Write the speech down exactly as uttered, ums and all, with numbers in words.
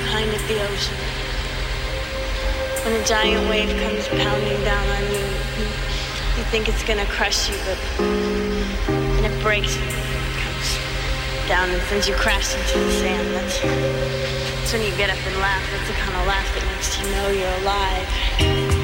behind at the ocean. When a giant wave comes pounding down on you, you, you think it's gonna crush you, but and it breaks you, it comes down and sends you crashing to the sand. That's, that's when you get up and laugh. That's the kind of laugh that makes you know you're alive.